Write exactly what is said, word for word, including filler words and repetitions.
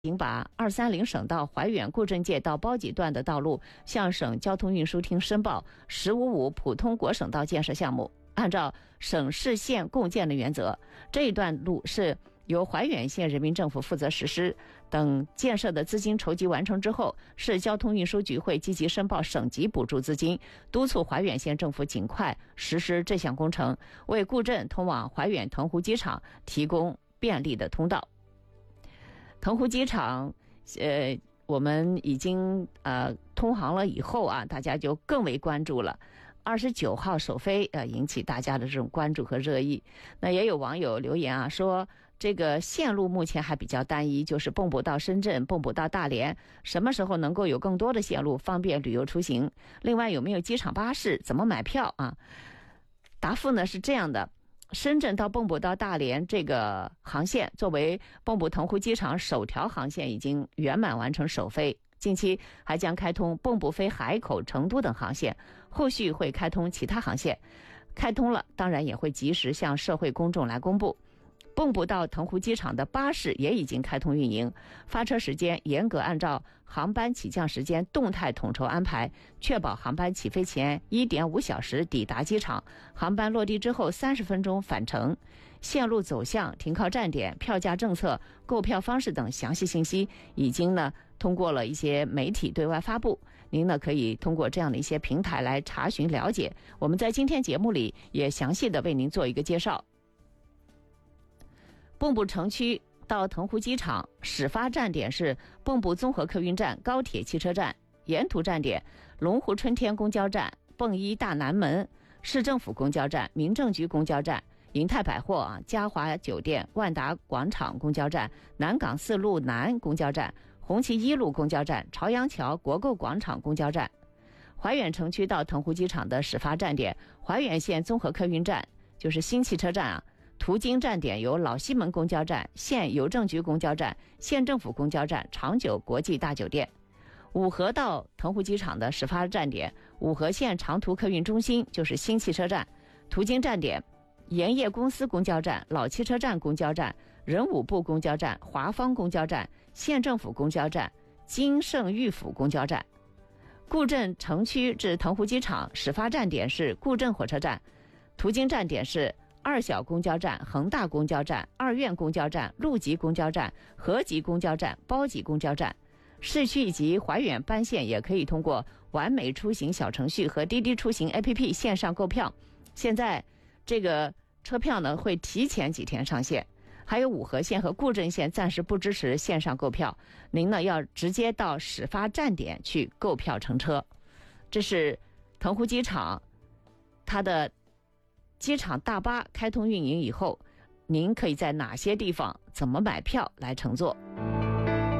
已经把二三零省道怀远固镇界到包集段的道路向省交通运输厅申报十五五普通国省道建设项目，按照省市县共建的原则，这一段路是由怀远县人民政府负责实施。等建设的资金筹集完成之后，市交通运输局会积极申报省级补助资金，督促怀远县政府尽快实施这项工程，为固镇通往怀远腾湖机场提供便利的通道。腾湖机场，呃，我们已经呃通航了以后啊，大家就更为关注了。二十九号首飞，呃，引起大家的这种关注和热议。那也有网友留言啊，说这个线路目前还比较单一，就是蚌埠到深圳、蚌埠到大连，什么时候能够有更多的线路，方便旅游出行？另外，有没有机场巴士？怎么买票啊？答复呢是这样的。深圳到蚌埠到大连这个航线，作为蚌埠腾湖机场首条航线，已经圆满完成首飞。近期还将开通蚌埠飞海口、成都等航线，后续会开通其他航线。开通了，当然也会及时向社会公众来公布。蚌埠到腾湖机场的巴士也已经开通运营，发车时间严格按照航班起降时间动态统筹安排，确保航班起飞前 一点五小时抵达机场，航班落地之后三十分钟返程。线路走向、停靠站点、票价政策、购票方式等详细信息已经呢通过了一些媒体对外发布，您呢可以通过这样的一些平台来查询了解。我们在今天节目里也详细的为您做一个介绍。蚌埠城区到腾湖机场始发站点是蚌埠综合客运站、高铁汽车站，沿途站点龙湖春天公交站、蚌一大南门、市政府公交站、民政局公交站、银泰百货啊、嘉华酒店、万达广场公交站、南港四路南公交站、红旗一路公交站、朝阳桥国购广场公交站。怀远城区到腾湖机场的始发站点，怀远县综合客运站，就是新汽车站啊。途经站点有老西门公交站、县邮政局公交站、县政府公交站、长久国际大酒店。五河到腾湖机场的始发站点，五河县长途客运中心，就是新汽车站。途经站点盐业公司公交站、老汽车站公交站、人武部公交站、华方公交站、县政府公交站、金盛玉府公交站。固镇城区至腾湖机场始发站点是固镇火车站，途经站点是二小公交站、恒大公交站、二院公交站、陆集公交站、合集公交站、包集公交站。市区以及怀远班线也可以通过完美出行小程序和滴滴出行 A P P 线上购票。现在这个车票呢会提前几天上线。还有五河县和固镇县暂时不支持线上购票，您呢要直接到始发站点去购票乘车。这是腾湖机场它的机场大巴开通运营以后，您可以在哪些地方怎么买票来乘坐？